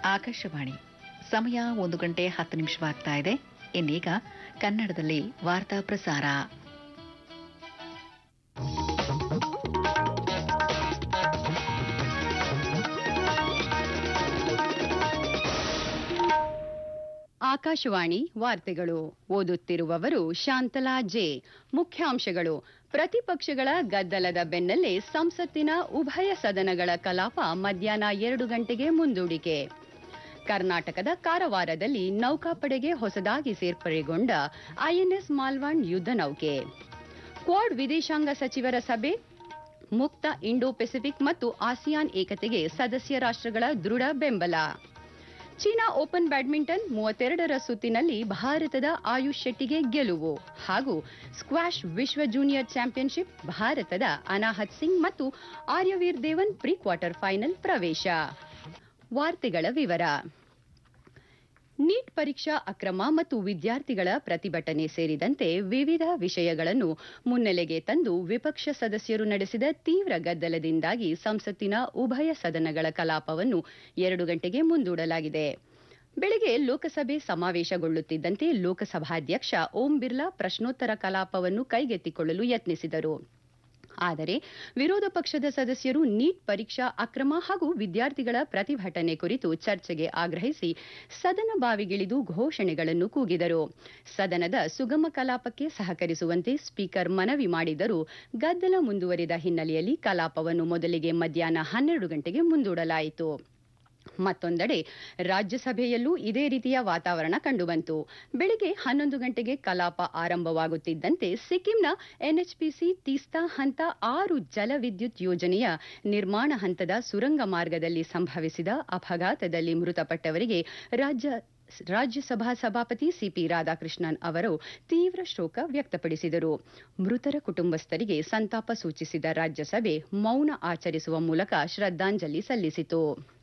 ಆಕಾಶವಾಣಿ ಸಮಯ 1:10 ಇನ್ನೀಗ ಕನ್ನಡದಲ್ಲಿ ವಾರ್ತಾ ಪ್ರಸಾರ. ಆಕಾಶವಾಣಿ ವಾರ್ತೆಗಳು ಓದುತ್ತಿರುವವರು ಶಾಂತಲಾ ಜೆ. ಮುಖ್ಯಾಂಶಗಳು: ಪ್ರತಿಪಕ್ಷಗಳ ಗದ್ದಲದ ಬೆನ್ನಲ್ಲೇ ಸಂಸತ್ತಿನ ಉಭಯ ಸದನಗಳ ಕಲಾಪ ಮಧ್ಯಾಹ್ನ 2 ಗಂಟೆಗೆ ಮುಂದೂಡಿಕೆ. ಕರ್ನಾಟಕದ ಕಾರವಾರದಲ್ಲಿ ನೌಕಾಪಡೆಗೆ ಹೊಸದಾಗಿ ಸೇರ್ಪಡೆಗೊಂಡ ಐಎನ್ಎಸ್ ಮಾಲ್ವಾನ್ ಯುದ್ಧ ನೌಕೆ. ಕ್ವಾಡ್ ವಿದೇಶಾಂಗ ಸಚಿವರ ಸಭೆ. ಮುಕ್ತ ಇಂಡೋ ಪೆಸಿಫಿಕ್ ಮತ್ತು ಆಸಿಯಾನ್ ಏಕತೆಗೆ ಸದಸ್ಯ ರಾಷ್ಟ್ರಗಳ ದೃಢ ಬೆಂಬಲ. ಚೀನಾ ಓಪನ್ ಬ್ಯಾಡ್ಮಿಂಟನ್ 32ರ ಸುತ್ತಿನಲ್ಲಿ ಭಾರತದ ಆಯುಷ್ ಶೆಟ್ಟಿಗೆ ಗೆಲುವು. ಹಾಗೂ ಸ್ಕ್ವಾಷ್ ವಿಶ್ವ ಜೂನಿಯರ್ ಚಾಂಪಿಯನ್ಶಿಪ್ ಭಾರತದ ಅನಾಹತ್ ಸಿಂಗ್ ಮತ್ತು Aryaveer Devan pre quarter final ಪ್ರವೇಶ. ವಾರ್ತೆಗಳ ವಿವರ. ನೀಟ್ ಪರೀಕ್ಷಾ ಅಕ್ರಮ ಮತ್ತು ವಿದ್ಯಾರ್ಥಿಗಳ ಪ್ರತಿಭಟನೆ ಸೇರಿದಂತೆ ವಿವಿಧ ವಿಷಯಗಳನ್ನು ಮುನ್ನೆಲೆಗೆ ತಂದು ವಿಪಕ್ಷ ಸದಸ್ಯರು ನಡೆಸಿದ ತೀವ್ರ ಗದ್ದಲದಿಂದಾಗಿ ಸಂಸತ್ತಿನ ಉಭಯ ಸದನಗಳ ಕಲಾಪವನ್ನು 2 ಗಂಟೆಗೆ ಮುಂದೂಡಲಾಗಿದೆ. ಬೆಳಗ್ಗೆ ಲೋಕಸಭೆ ಸಮಾವೇಶಗೊಳ್ಳುತ್ತಿದ್ದಂತೆ ಲೋಕಸಭಾಧ್ಯಕ್ಷ ಓಂ ಬಿರ್ಲಾ ಪ್ರಶ್ನೋತ್ತರ ಕಲಾಪವನ್ನು ಕೈಗೆತ್ತಿಕೊಳ್ಳಲು ಯತ್ನಿಸಿದರು. ಆದರೆ ವಿರೋಧ ಪಕ್ಷದ ಸದಸ್ಯರು ನೀಟ್ ಪರೀಕ್ಷಾ ಅಕ್ರಮ ಹಾಗೂ ವಿದ್ಯಾರ್ಥಿಗಳ ಪ್ರತಿಭಟನೆ ಕುರಿತು ಚರ್ಚೆಗೆ ಆಗ್ರಹಿಸಿ ಸದನ ಬಾವಿಗಿಳಿದು ಘೋಷಣೆಗಳನ್ನು ಕೂಗಿದರು. ಸದನದ ಸುಗಮ ಕಲಾಪಕ್ಕೆ ಸಹಕರಿಸುವಂತೆ ಸ್ಪೀಕರ್ ಮನವಿ ಮಾಡಿದರೂ ಗದ್ದಲ ಮುಂದುವರಿದ ಹಿನ್ನೆಲೆಯಲ್ಲಿ ಕಲಾಪವನ್ನು ಮೊದಲಿಗೆ ಮಧ್ಯಾಹ್ನ 12 ಗಂಟೆಗೆ ಮುಂದೂಡಲಾಯಿತು. ಮತ್ತೊಂದೆಡೆ ರಾಜ್ಯಸಭೆಯಲ್ಲೂ ಇದೇ ರೀತಿಯ ವಾತಾವರಣ ಕಂಡುಬಂತು. ಬೆಳಗ್ಗೆ 11 ಗಂಟೆಗೆ ಕಲಾಪ ಆರಂಭವಾಗುತ್ತಿದ್ದಂತೆ ಸಿಕ್ಕಿಂನ ಎನ್ಎಚ್ಪಿಸಿ ತೀಸ್ತಾ ಹಂತ 6 ಜಲವಿದ್ಯುತ್ ಯೋಜನೆಯ ನಿರ್ಮಾಣ ಹಂತದ ಸುರಂಗ ಮಾರ್ಗದಲ್ಲಿ ಸಂಭವಿಸಿದ ಅಪಘಾತದಲ್ಲಿ ಮೃತಪಟ್ಟವರಿಗೆ ರಾಜ್ಯಸಭಾ ಸಭಾಪತಿ ಸಿಪಿ ರಾಧಾಕೃಷ್ಣನ್ ಅವರು ತೀವ್ರ ಶೋಕ ವ್ಯಕ್ತಪಡಿಸಿದರು. ಮೃತರ ಕುಟುಂಬಸ್ಥರಿಗೆ ಸಂತಾಪ ಸೂಚಿಸಿದ ರಾಜ್ಯಸಭೆ ಮೌನ ಆಚರಿಸುವ ಮೂಲಕ ಶ್ರದ್ಧಾಂಜಲಿ ಸಲ್ಲಿಸಿತು.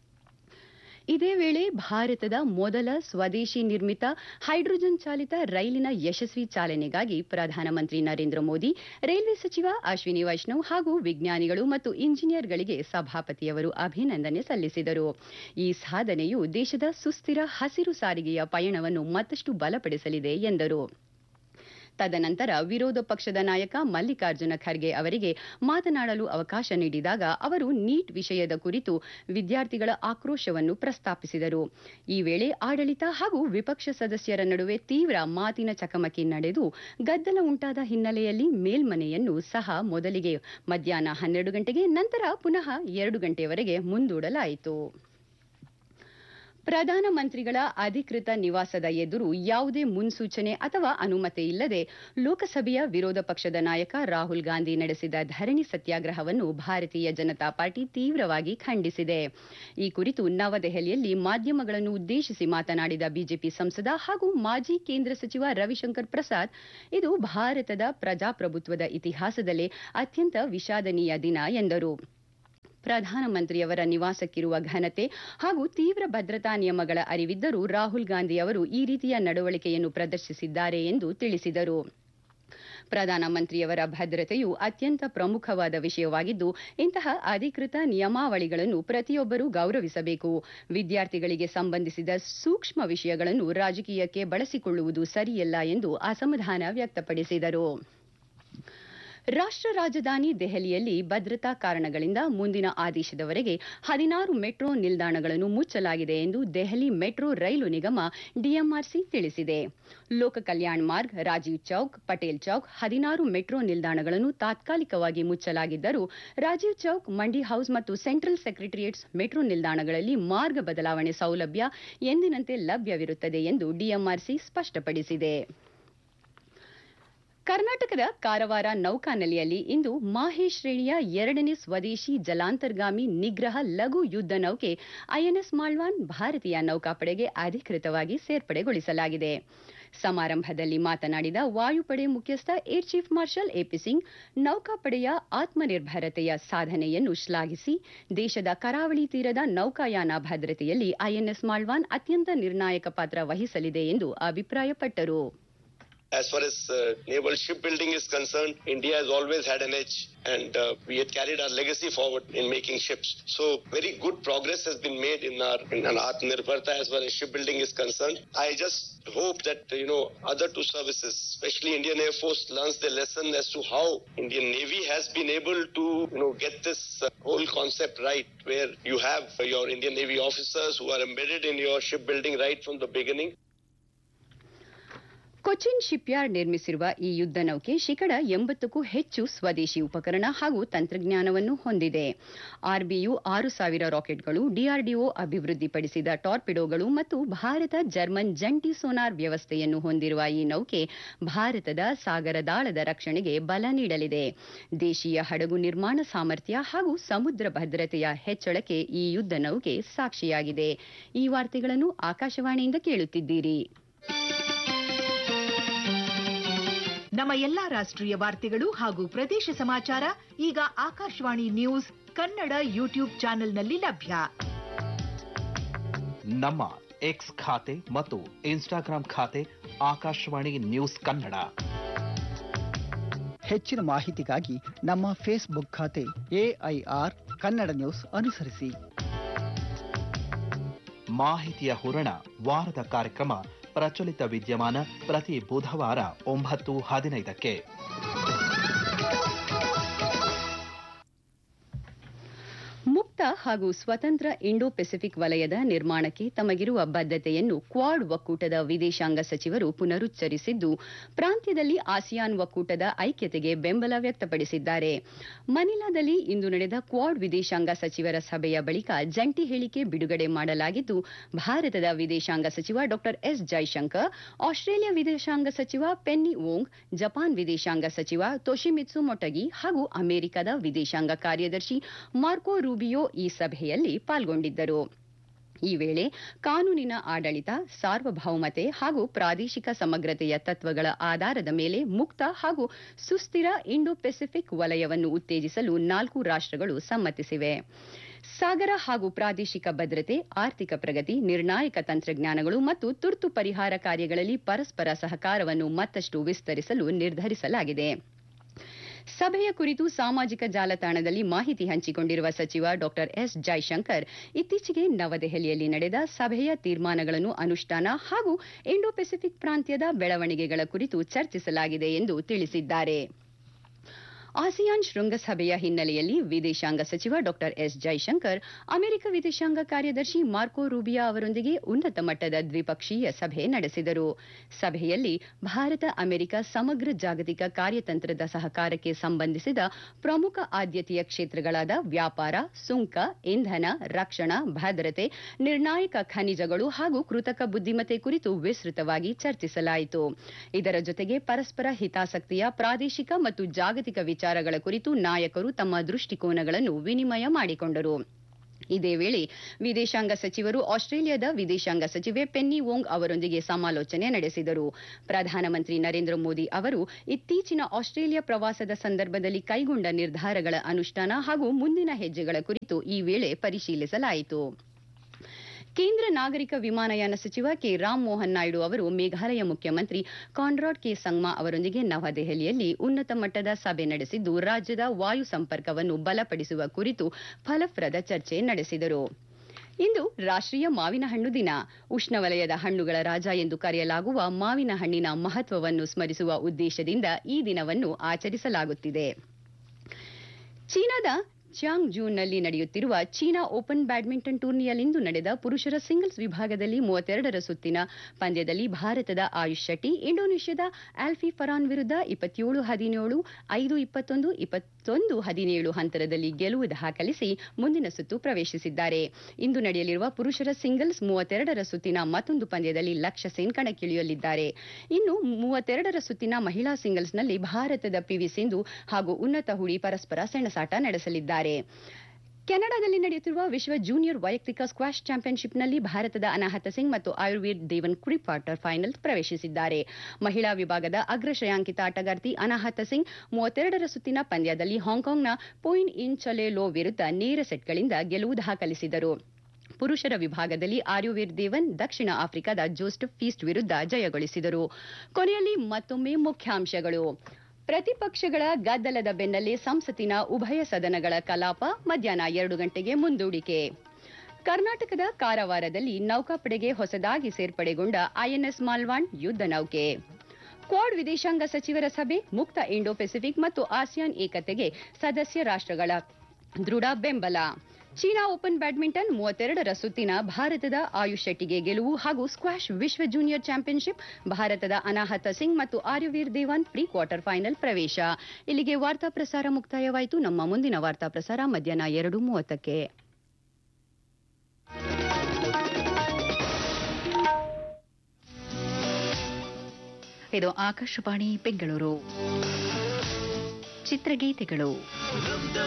ಇದೇ ವೇಳೆ ಭಾರತದ ಮೊದಲ ಸ್ವದೇಶಿ ನಿರ್ಮಿತ ಹೈಡ್ರೋಜನ್ ಚಾಲಿತ ರೈಲಿನ ಯಶಸ್ವಿ ಚಾಲನೆಗಾಗಿ ಪ್ರಧಾನಮಂತ್ರಿ ನರೇಂದ್ರ ಮೋದಿ, ರೈಲ್ವೆ ಸಚಿವ ಅಶ್ವಿನಿ ವೈಷ್ಣವ್ ಹಾಗೂ ವಿಜ್ಞಾನಿಗಳು ಮತ್ತು ಇಂಜಿನಿಯರ್ಗಳಿಗೆ ಸಭಾಪತಿಯವರು ಅಭಿನಂದನೆ ಸಲ್ಲಿಸಿದರು. ಈ ಸಾಧನೆಯು ದೇಶದ ಸುಸ್ಥಿರ ಹಸಿರು ಸಾರಿಗೆಯ ಪಯಣವನ್ನು ಮತ್ತಷ್ಟು ಬಲಪಡಿಸಲಿದೆ ಎಂದರು. ತದನಂತರ ವಿರೋಧ ಪಕ್ಷದ ನಾಯಕ ಮಲ್ಲಿಕಾರ್ಜುನ ಖರ್ಗೆ ಅವರಿಗೆ ಮಾತನಾಡಲು ಅವಕಾಶ ನೀಡಿದಾಗ ಅವರು ನೀಟ್ ವಿಷಯದ ಕುರಿತು ವಿದ್ಯಾರ್ಥಿಗಳ ಆಕ್ರೋಶವನ್ನು ಪ್ರಸ್ತಾಪಿಸಿದರು. ಈ ವೇಳೆ ಆಡಳಿತ ಹಾಗೂ ವಿಪಕ್ಷ ಸದಸ್ಯರ ನಡುವೆ ತೀವ್ರ ಮಾತಿನ ಚಕಮಕಿ ನಡೆದು ಗದ್ದಲ ಉಂಟಾದ ಹಿನ್ನೆಲೆಯಲ್ಲಿ ಮೇಲ್ಮನೆಯನ್ನು ಸಹ ಮೊದಲಿಗೆ ಮಧ್ಯಾಹ್ನ 12 ಗಂಟೆಗೆ ನಂತರ ಪುನಃ 2 ಗಂಟೆಯವರೆಗೆ ಮುಂದೂಡಲಾಯಿತು. ಪ್ರಧಾನಮಂತ್ರಿಗಳ ಅಧಿಕೃತ ನಿವಾಸದ ಎದುರು ಯಾವುದೇ ಮುನ್ಸೂಚನೆ ಅಥವಾ ಅನುಮತಿ ಇಲ್ಲದೆ ಲೋಕಸಭೆಯ ವಿರೋಧ ಪಕ್ಷದ ನಾಯಕ ರಾಹುಲ್ ಗಾಂಧಿ ನಡೆಸಿದ ಧರಣಿ ಸತ್ಯಾಗ್ರಹವನ್ನು ಭಾರತೀಯ ಜನತಾ ಪಾರ್ಟಿ ತೀವ್ರವಾಗಿ ಖಂಡಿಸಿದೆ. ಈ ಕುರಿತು ನವದೆಹಲಿಯಲ್ಲಿ ಮಾಧ್ಯಮಗಳನ್ನು ಉದ್ದೇಶಿಸಿ ಮಾತನಾಡಿದ ಬಿಜೆಪಿ ಸಂಸದ ಹಾಗೂ ಮಾಜಿ ಕೇಂದ್ರ ಸಚಿವ ರವಿಶಂಕರ್ ಪ್ರಸಾದ್, ಇದು ಭಾರತದ ಪ್ರಜಾಪ್ರಭುತ್ವದ ಇತಿಹಾಸದಲ್ಲೇ ಅತ್ಯಂತ ವಿಷಾದನೀಯ ದಿನ ಎಂದರು. ಪ್ರಧಾನಮಂತ್ರಿಯವರ ನಿವಾಸಕ್ಕಿರುವ ಘನತೆ ಹಾಗೂ ತೀವ್ರ ಭದ್ರತಾ ನಿಯಮಗಳ ಅರಿವಿದ್ದರೂ ರಾಹುಲ್ ಗಾಂಧಿ ಅವರು ಈ ರೀತಿಯ ನಡವಳಿಕೆಯನ್ನು ಪ್ರದರ್ಶಿಸಿದ್ದಾರೆ ಎಂದು ತಿಳಿಸಿದರು. ಪ್ರಧಾನಮಂತ್ರಿಯವರ ಭದ್ರತೆಯು ಅತ್ಯಂತ ಪ್ರಮುಖವಾದ ವಿಷಯವಾಗಿದ್ದು, ಇಂತಹ ಅಧಿಕೃತ ನಿಯಮಾವಳಿಗಳನ್ನು ಪ್ರತಿಯೊಬ್ಬರೂ ಗೌರವಿಸಬೇಕು. ವಿದ್ಯಾರ್ಥಿಗಳಿಗೆ ಸಂಬಂಧಿಸಿದ ಸೂಕ್ಷ್ಮ ವಿಷಯಗಳನ್ನು ರಾಜಕೀಯಕ್ಕೆ ಬಳಸಿಕೊಳ್ಳುವುದು ಸರಿಯಲ್ಲ ಎಂದು ಅಸಮಾಧಾನ ವ್ಯಕ್ತಪಡಿಸಿದರು. ರಾಷ್ಟ್ರ ರಾಜಧಾನಿ ದೆಹಲಿಯಲ್ಲಿ ಭದ್ರತಾ ಕಾರಣಗಳಿಂದ ಮುಂದಿನ ಆದೇಶದವರೆಗೆ 16 ಮೆಟ್ರೋ ನಿಲ್ದಾಣಗಳನ್ನು ಮುಚ್ಚಲಾಗಿದೆ ಎಂದು ದೆಹಲಿ ಮೆಟ್ರೋ ರೈಲು ನಿಗಮ ಡಿಎಂಆರ್ಸಿ ತಿಳಿಸಿದೆ. ಲೋಕ ಕಲ್ಯಾಣ್ ಮಾರ್ಗ್, ರಾಜೀವ್ ಚೌಕ್, ಪಟೇಲ್ ಚೌಕ್ 16 ಮೆಟ್ರೋ ನಿಲ್ದಾಣಗಳನ್ನು ತಾತ್ಕಾಲಿಕವಾಗಿ ಮುಚ್ಚಲಾಗಿದ್ದರೂ ರಾಜೀವ್ ಚೌಕ್, ಮಂಡಿ ಹೌಸ್ ಮತ್ತು ಸೆಂಟ್ರಲ್ ಸೆಕ್ರೆಟರಿಯೇಟ್ಸ್ ಮೆಟ್ರೋ ನಿಲ್ದಾಣಗಳಲ್ಲಿ ಮಾರ್ಗ ಬದಲಾವಣೆ ಸೌಲಭ್ಯ ಎಂದಿನಂತೆ ಲಭ್ಯವಿರುತ್ತದೆ ಎಂದು ಡಿಎಂಆರ್ಸಿ ಸ್ಪಷ್ಟಪಡಿಸಿದೆ. ಕರ್ನಾಟಕದ ಕಾರವಾರ ನೌಕಾನೆಲೆಯಲ್ಲಿ ಇಂದು ಮಾಹೆ ಶ್ರೇಣಿಯ 2ನೇ ಸ್ವದೇಶಿ ಜಲಾಂತರ್ಗಾಮಿ ನಿಗ್ರಹ ಲಘು ಯುದ್ಧ ನೌಕೆ ಐಎನ್ಎಸ್ ಮಾಲ್ವಾನ್ ಭಾರತೀಯ ನೌಕಾಪಡೆಗೆ ಅಧಿಕೃತವಾಗಿ ಸೇರ್ಪಡೆಗೊಳಿಸಲಾಗಿದೆ. ಸಮಾರಂಭದಲ್ಲಿ ಮಾತನಾಡಿದ ವಾಯುಪಡೆ ಮುಖ್ಯಸ್ಥ air chief marshal AP Singh, ನೌಕಾಪಡೆಯ ಆತ್ಮನಿರ್ಭರತೆಯ ಸಾಧನೆಯನ್ನು ಶ್ಲಾಘಿಸಿ ದೇಶದ ಕರಾವಳಿ ತೀರದ ನೌಕಾಯಾನ ಭದ್ರತೆಯಲ್ಲಿ ಐಎನ್ಎಸ್ ಮಾಲ್ವಾನ್ ಅತ್ಯಂತ ನಿರ್ಣಾಯಕ ಪಾತ್ರ ವಹಿಸಲಿದೆ ಎಂದು ಅಭಿಪ್ರಾಯಪಟ್ಟರು. as far as naval shipbuilding is concerned, India has always had an edge, and we had carried our legacy forward in making ships. So very good progress has been made in our Atmanirbharta as far as shipbuilding is concerned. I just hope that, other two services, especially Indian Air Force, learns the lesson as to how Indian Navy has been able to, get this whole concept right, where you have your Indian Navy officers who are embedded in your shipbuilding right from the beginning. Cochin shipyard ನಿರ್ಮಿಸಿರುವ ಈ ಯುದ್ಧ ನೌಕೆ ಶೇಕಡ 80ಕ್ಕೂ ಹೆಚ್ಚು ಸ್ವದೇಶಿ ಉಪಕರಣ ಹಾಗೂ ತಂತ್ರಜ್ಞಾನವನ್ನು ಹೊಂದಿದೆ. ಆರ್ಬಿಯು 6000 ರಾಕೆಟ್ಗಳು, ಡಿಆರ್ಡಿಒ ಅಭಿವೃದ್ಧಿಪಡಿಸಿದ ಟಾರ್ಪಿಡೋಗಳು ಮತ್ತು ಭಾರತ ಜರ್ಮನ್ ಜಂಟಿ ಸೋನಾರ್ ವ್ಯವಸ್ಥೆಯನ್ನು ಹೊಂದಿರುವ ಈ ನೌಕೆ ಭಾರತದ ಸಾಗರದಾಳದ ರಕ್ಷಣೆಗೆ ಬಲ ನೀಡಲಿದೆ. ದೇಶೀಯ ಹಡಗು ನಿರ್ಮಾಣ ಸಾಮರ್ಥ್ಯ ಹಾಗೂ ಸಮುದ್ರ ಭದ್ರತೆಯ ಹೆಚ್ಚಳಕ್ಕೆ ಈ ಯುದ್ಧ ನೌಕೆ ಸಾಕ್ಷಿಯಾಗಿದೆ. ಈ ವಾರ್ತೆಗಳನ್ನು ಆಕಾಶವಾಣಿಯಿಂದ ಕೇಳುತ್ತಿದ್ದೀರಿ. ನಮ್ಮ ಎಲ್ಲಾ ರಾಷ್ಟ್ರೀಯ ವಾರ್ತೆಗಳು ಹಾಗೂ ಪ್ರದೇಶ ಸಮಾಚಾರ ಈಗ ಆಕಾಶವಾಣಿ ನ್ಯೂಸ್ ಕನ್ನಡ ಯೂಟ್ಯೂಬ್ ಚಾನೆಲ್ನಲ್ಲಿ ಲಭ್ಯ. ನಮ್ಮ ಎಕ್ಸ್ ಖಾತೆ ಮತ್ತು ಇನ್ಸ್ಟಾಗ್ರಾಂ ಖಾತೆ ಆಕಾಶವಾಣಿ ನ್ಯೂಸ್ ಕನ್ನಡ. ಹೆಚ್ಚಿನ ಮಾಹಿತಿಗಾಗಿ ನಮ್ಮ ಫೇಸ್ಬುಕ್ ಖಾತೆ AIR ಕನ್ನಡ ನ್ಯೂಸ್ ಅನುಸರಿಸಿ. ಮಾಹಿತಿಯ ಹೂರಣ ವಾರದ ಕಾರ್ಯಕ್ರಮ ಪ್ರಚಲಿತ ವಿದ್ಯಮಾನ ಪ್ರತಿ ಬುಧವಾರ 9:15ಕ್ಕೆ. ಮುಕ್ತ ಹಾಗೂ ಸ್ವತಂತ್ರ ಇಂಡೋ ಪೆಸಿಫಿಕ್ ವಲಯದ ನಿರ್ಮಾಣಕ್ಕೆ ತಮಗಿರುವ ಬದ್ಧತೆಯನ್ನು ಕ್ವಾಡ್ ಒಕ್ಕೂಟದ ವಿದೇಶಾಂಗ ಸಚಿವರು ಪುನರುಚ್ಚರಿಸಿದ್ದು, ಪ್ರಾಂತ್ಯದಲ್ಲಿ ಆಸಿಯಾನ್ ಒಕ್ಕೂಟದ ಐಕ್ಯತೆಗೆ ಬೆಂಬಲ ವ್ಯಕ್ತಪಡಿಸಿದ್ದಾರೆ. ಮನಿಲಾದಲ್ಲಿ ಇಂದು ನಡೆದ ಕ್ವಾಡ್ ವಿದೇಶಾಂಗ ಸಚಿವರ ಸಭೆಯ ಬಳಿಕ ಜಂಟಿ ಹೇಳಿಕೆ ಬಿಡುಗಡೆ ಮಾಡಲಾಗಿದ್ದು, ಭಾರತದ ವಿದೇಶಾಂಗ ಸಚಿವ ಡಾ ಎಸ್ ಜೈಶಂಕರ್, ಆಸ್ಟ್ರೇಲಿಯಾ ವಿದೇಶಾಂಗ ಸಚಿವ ಪೆನ್ನಿ ವೋಂಗ್, ಜಪಾನ್ ವಿದೇಶಾಂಗ ಸಚಿವ ತೊಶಿಮಿತ್ಸು ಮೊಟಗಿ ಹಾಗೂ ಅಮೆರಿಕದ ವಿದೇಶಾಂಗ ಕಾರ್ಯದರ್ಶಿ ಮಾರ್ಕೊ ರೂಬಿಯೋ ಈ ಸಭೆಯಲ್ಲಿ ಪಾಲ್ಗೊಂಡಿದ್ದರು. ಈ ವೇಳೆ ಕಾನೂನಿನ ಆಡಳಿತ, ಸಾರ್ವಭೌಮತೆ ಹಾಗೂ ಪ್ರಾದೇಶಿಕ ಸಮಗ್ರತೆಯ ತತ್ವಗಳ ಆಧಾರದ ಮೇಲೆ ಮುಕ್ತ ಹಾಗೂ ಸುಸ್ಥಿರ ಇಂಡೋ ಪೆಸಿಫಿಕ್ ವಲಯವನ್ನು ಉತ್ತೇಜಿಸಲು 4 ರಾಷ್ಟ್ರಗಳು ಸಮ್ಮತಿಸಿವೆ. ಸಾಗರ ಹಾಗೂ ಪ್ರಾದೇಶಿಕ ಭದ್ರತೆ, ಆರ್ಥಿಕ ಪ್ರಗತಿ, ನಿರ್ಣಾಯಕ ತಂತ್ರಜ್ಞಾನಗಳು ಮತ್ತು ತುರ್ತು ಪರಿಹಾರ ಕಾರ್ಯಗಳಲ್ಲಿ ಪರಸ್ಪರ ಸಹಕಾರವನ್ನು ಮತ್ತಷ್ಟು ವಿಸ್ತರಿಸಲು ನಿರ್ಧರಿಸಲಾಗಿದೆ. ಸಭೆಯ ಕುರಿತು ಸಾಮಾಜಿಕ ಜಾಲತಾಣದಲ್ಲಿ ಮಾಹಿತಿ ಹಂಚಿಕೊಂಡಿರುವ ಸಚಿವ ಡಾ ಎಸ್ ಜೈಶಂಕರ್, ಇತ್ತೀಚೆಗೆ ನವದೆಹಲಿಯಲ್ಲಿ ನಡೆದ ಸಭೆಯ ತೀರ್ಮಾನಗಳನ್ನು ಅನುಷ್ಠಾನ ಹಾಗೂ ಇಂಡೋ ಪೆಸಿಫಿಕ್ ಪ್ರಾಂತ್ಯದ ಬೆಳವಣಿಗೆಗಳ ಕುರಿತು ಚರ್ಚಿಸಲಾಗಿದೆ ಎಂದು ತಿಳಿಸಿದ್ದಾರೆ. ಆಸಿಯಾನ್ ಶೃಂಗಸಭೆಯ ಹಿನ್ನೆಲೆಯಲ್ಲಿ ವಿದೇಶಾಂಗ ಸಚಿವ ಡಾ ಎಸ್ ಜೈಶಂಕರ್ ಅಮೆರಿಕ ವಿದೇಶಾಂಗ ಕಾರ್ಯದರ್ಶಿ ಮಾರ್ಕೊ ರೂಬಿಯಾ ಅವರೊಂದಿಗೆ ಉನ್ನತ ಮಟ್ಟದ ದ್ವಿಪಕ್ಷೀಯ ಸಭೆ ನಡೆಸಿದರು. ಸಭೆಯಲ್ಲಿ ಭಾರತ ಅಮೆರಿಕ ಸಮಗ್ರ ಜಾಗತಿಕ ಕಾರ್ಯತಂತ್ರದ ಸಹಕಾರಕ್ಕೆ ಸಂಬಂಧಿಸಿದ ಪ್ರಮುಖ ಆದ್ಯತೆಯ ಕ್ಷೇತ್ರಗಳಾದ ವ್ಯಾಪಾರ, ಸುಂಕ, ಇಂಧನ, ರಕ್ಷಣಾ, ಭದ್ರತೆ, ನಿರ್ಣಾಯಕ ಖನಿಜಗಳು ಹಾಗೂ ಕೃತಕ ಬುದ್ಧಿಮತ್ತೆ ಕುರಿತು ವಿಸ್ತೃತವಾಗಿ ಚರ್ಚಿಸಲಾಯಿತು. ಇದರ ಜೊತೆಗೆ ಪರಸ್ಪರ ಹಿತಾಸಕ್ತಿಯ ಪ್ರಾದೇಶಿಕ ಮತ್ತು ಜಾಗತಿಕ ವಿಚಾರಗಳ ಕುರಿತು ನಾಯಕರು ತಮ್ಮ ದೃಷ್ಟಿಕೋನಗಳನ್ನು ವಿನಿಮಯ ಮಾಡಿಕೊಂಡರು. ಇದೇ ವೇಳೆ ವಿದೇಶಾಂಗ ಸಚಿವರು ಆಸ್ಟ್ರೇಲಿಯಾದ ವಿದೇಶಾಂಗ ಸಚಿವೆ ಪೆನ್ನಿ ವೋಂಗ್ ಅವರೊಂದಿಗೆ ಸಮಾಲೋಚನೆ ನಡೆಸಿದರು. ಪ್ರಧಾನಮಂತ್ರಿ ನರೇಂದ್ರ ಮೋದಿ ಅವರು ಇತ್ತೀಚಿನ ಆಸ್ಟ್ರೇಲಿಯಾ ಪ್ರವಾಸದ ಸಂದರ್ಭದಲ್ಲಿ ಕೈಗೊಂಡ ನಿರ್ಧಾರಗಳ ಅನುಷ್ಠಾನ ಹಾಗೂ ಮುಂದಿನ ಹೆಜ್ಜೆಗಳ ಕುರಿತು ಈ ವೇಳೆ ಪರಿಶೀಲಿಸಲಾಯಿತು. ಕೇಂದ್ರ ನಾಗರಿಕ ವಿಮಾನಯಾನ ಸಚಿವ ಕೆ ರಾಮ್ ಮೋಹನ್ ನಾಯ್ಡು ಅವರು ಮೇಘಾಲಯ ಮುಖ್ಯಮಂತ್ರಿ ಕಾನ್ರಾಡ್ ಕೆ ಸಂಗ್ಮಾ ಅವರೊಂದಿಗೆ ನವದೆಹಲಿಯಲ್ಲಿ ಉನ್ನತ ಮಟ್ಟದ ಸಭೆ ನಡೆಸಿದ್ದು, ರಾಜ್ಯದ ವಾಯು ಸಂಪರ್ಕವನ್ನು ಬಲಪಡಿಸುವ ಕುರಿತು ಫಲಪ್ರದ ಚರ್ಚೆ ನಡೆಸಿದರು. ಇಂದು ರಾಷ್ಟ್ರೀಯ ಮಾವಿನ ಹಣ್ಣು ದಿನ. ಉಷ್ಣವಲಯದ ಹಣ್ಣುಗಳ ರಾಜ ಎಂದು ಕರೆಯಲಾಗುವ ಮಾವಿನ ಹಣ್ಣಿನ ಮಹತ್ವವನ್ನು ಸ್ಮರಿಸುವ ಉದ್ದೇಶದಿಂದ ಈ ದಿನವನ್ನು ಆಚರಿಸಲಾಗುತ್ತಿದೆ. ಚೀನಾದ ಚಾಂಗ್ಜೂನಲ್ಲಿ ನಡೆಯುತ್ತಿರುವ ಚೀನಾ ಓಪನ್ ಬ್ಯಾಡ್ಮಿಂಟನ್ ಟೂರ್ನಿಯಲ್ಲಿಂದು ನಡೆದ ಪುರುಷರ ಸಿಂಗಲ್ಸ್ ವಿಭಾಗದಲ್ಲಿ 32ರ ಸುತ್ತಿನ ಪಂದ್ಯದಲ್ಲಿ ಭಾರತದ ಆಯುಷ್ ಶೆಟ್ಟಿ ಇಂಡೋನೇಷ್ಯಾದ ಆಲ್ಫಿ ಫರಾನ್ ವಿರುದ್ಧ 27-17, 5-21, 21-17 ಹಂತರದಲ್ಲಿ ಗೆಲುವು ದಾಖಲಿಸಿ ಮುಂದಿನ ಸುತ್ತು ಪ್ರವೇಶಿಸಿದ್ದಾರೆ. ಇಂದು ನಡೆಯಲಿರುವ ಪುರುಷರ ಸಿಂಗಲ್ಸ್ 32ರ ಸುತ್ತಿನ ಮತ್ತೊಂದು ಪಂದ್ಯದಲ್ಲಿ ಲಕ್ಷ್ಯ ಸೇನ್ ಕಣಕ್ಕಿಳಿಯಲಿದ್ದಾರೆ. ಇನ್ನು 32ರ ಸುತ್ತಿನ ಮಹಿಳಾ ಸಿಂಗಲ್ಸ್ನಲ್ಲಿ ಭಾರತದ ಪಿವಿ ಸಿಂಧು ಹಾಗೂ ಉನ್ನತ ಹುಡಿ ಪರಸ್ಪರ ಸೆಣಸಾಟ ನಡೆಸಲಿದ್ದಾರೆ. ಕೆನಡಾದಲ್ಲಿ ನಡೆಯುತ್ತಿರುವ ವಿಶ್ವ ಜೂನಿಯರ್ ವೈಯಕ್ತಿಕ ಸ್ಕ್ವಾಷ್ ಚಾಂಪಿಯನ್ಶಿಪ್ನಲ್ಲಿ ಭಾರತದ ಅನಾಹತ ಸಿಂಗ್ ಮತ್ತು ಆಯುರ್ವೇದ್ ದೇವನ್ ಕ್ರಿ ಕ್ವಾರ್ಟರ್ ಫೈನಲ್ ಪ್ರವೇಶಿಸಿದ್ದಾರೆ. ಮಹಿಳಾ ವಿಭಾಗದ ಅಗ್ರ ಶ್ರೇಯಾಂಕಿತ ಆಟಗಾರ್ತಿ ಅನಾಹತ ಸಿಂಗ್ 32ರ ಸುತ್ತಿನ ಪಂದ್ಯದಲ್ಲಿ ಹಾಂಕಾಂಗ್ನ ಪೋಯಿನ್ ಇನ್ ಚೊಲೆ ಲೋ ವಿರುದ್ಧ ನೇರ ಸೆಟ್ಗಳಿಂದ ಗೆಲುವು ದಾಖಲಿಸಿದರು. ಪುರುಷರ ವಿಭಾಗದಲ್ಲಿ ಆರ್ಯುವೀರ್ ದೇವನ್ ದಕ್ಷಿಣ ಆಫ್ರಿಕಾದ ಜೋಸೆಫ್ ಫೀಸ್ಟ್ ವಿರುದ್ಧ ಜಯಗಳಿಸಿದರು. ಕೊನೆಯಲ್ಲಿ ಮತ್ತೊಮ್ಮೆ ಮುಖ್ಯಾಂಶಗಳು. ಪ್ರತಿಪಕ್ಷಗಳ ಗದ್ದಲದ ಬೆನ್ನಲ್ಲೇ ಸಂಸತ್ತಿನ ಉಭಯ ಸದನಗಳ ಕಲಾಪ ಮಧ್ಯಾಹ್ನ 2 ಗಂಟೆಗೆ ಮುಂದೂಡಿಕೆ. ಕರ್ನಾಟಕದ ಕಾರವಾರದಲ್ಲಿ ನೌಕಾಪಡೆಗೆ ಹೊಸದಾಗಿ ಸೇರ್ಪಡೆಗೊಂಡ ಐಎನ್ಎಸ್ ಮಾಲ್ವಾಂಡ್ ಯುದ್ಧ ನೌಕೆ. ಕ್ವಾಡ್ ವಿದೇಶಾಂಗ ಸಚಿವರ ಸಭೆ, ಮುಕ್ತ ಇಂಡೋ ಪೆಸಿಫಿಕ್ ಮತ್ತು ಆಸಿಯಾನ್ ಏಕತೆಗೆ ಸದಸ್ಯ ರಾಷ್ಟ್ರಗಳ ದೃಢ ಬೆಂಬಲ. ಚೀನಾ ಓಪನ್ ಬ್ಯಾಡ್ಮಿಂಟನ್ 32ರ ಸುತ್ತಿನ ಭಾರತದ ಆಯುಷ್ ಶೆಟ್ಟಿಗೆ ಗೆಲುವು ಹಾಗೂ ಸ್ಕ್ವಾಷ್ ವಿಶ್ವ ಜೂನಿಯರ್ ಚಾಂಪಿಯನ್ಶಿಪ್ ಭಾರತದ ಅನಾಹತ ಸಿಂಗ್ ಮತ್ತು ಆರ್ಯುವೀರ್ ದೇವಾನ್ ಪ್ರೀ ಕ್ವಾರ್ಟರ್ ಫೈನಲ್ ಪ್ರವೇಶ. ಇಲ್ಲಿಗೆ ವಾರ್ತಾ ಪ್ರಸಾರ ಮುಕ್ತಾಯವಾಯಿತು. ನಮ್ಮ ಮುಂದಿನ ವಾರ್ತಾ ಪ್ರಸಾರ ಮಧ್ಯಾಹ್ನ 2:30ಕ್ಕೆ. ಇದು ಆಕಾಶವಾಣಿ ಬೆಂಗಳೂರು. ಚಿತ್ರಗೀತೆಗಳು.